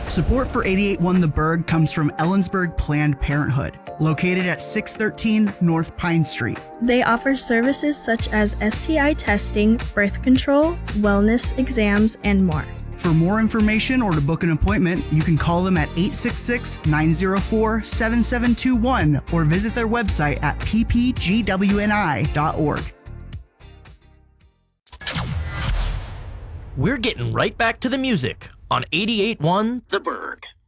Support for 88.1 The Berg comes from Ellensburg Planned Parenthood, located at 613 North Pine Street. They offer services such as STI testing, birth control, wellness exams, and more. For more information or to book an appointment, you can call them at 866-904-7721 or visit their website at ppgwni.org. We're getting right back to the music on 88.1 The Berg.